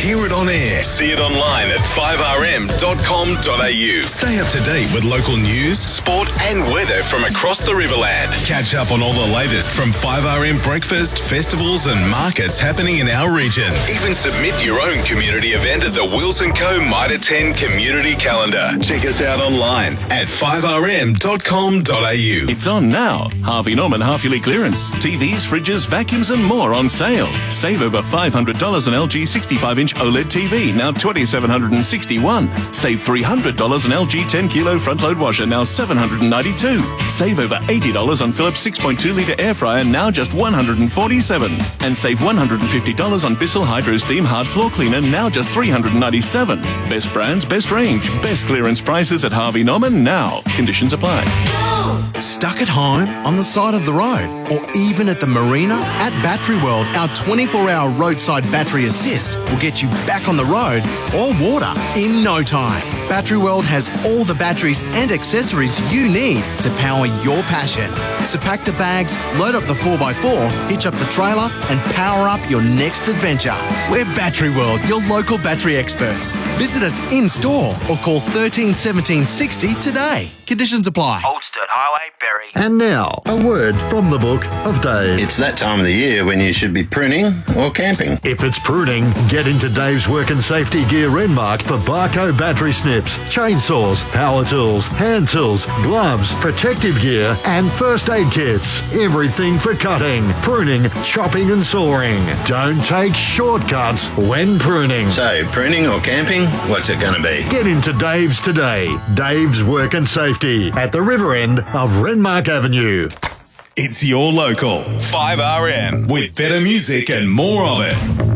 hear it on air. See it online at 5rm.com.au. Stay up to date with local news, sport and weather from across the Riverland. Catch up on all the latest from 5RM breakfast, festivals and markets happening in our region. Even submit your own community event at the Wilson Co Mitre 10 Community Calendar. Check us out online at 5rm.com.au. It's on now. Harvey Norman half-yearly clearance. TVs, fridges, vacuums and more on sale. Save over $500 on LG 65-inch OLED TV, now $2,761. Save $300 on LG 10-kilo front-load washer, now $792. Save over $80 on Philips 6.2-litre air fryer, now just $147. And save $150 on Bissell Hydro Steam Hard Floor Cleaner, now just $397. Best brands, best range, best clearance prices at Harvey Norman now. Conditions apply. Stuck at home, on the side of the road, or even at the marina? At Battery World, our 24-hour roadside battery assist will get you back on the road or water in no time. Battery World has all the batteries and accessories you need to power your passion. So pack the bags, load up the 4x4, hitch up the trailer and power up your next adventure. We're Battery World, your local battery experts. Visit us in-store or call 13 17 60 today. Conditions apply. Old Sturt Highway, Berry. And now, a word from the book of Dave. It's that time of the year when you should be pruning or camping. If it's pruning, get into Dave's Work and Safety Gear Renmark for Barco battery snips, chainsaws, power tools, hand tools, gloves, protective gear and first aid kits. Everything for cutting, pruning, chopping and sawing. Don't take shortcuts when pruning. So, pruning or camping, what's it going to be? Get into Dave's today. Dave's Work and Safety at the river end of Renmark Avenue. It's your local 5RM with better music and more of it.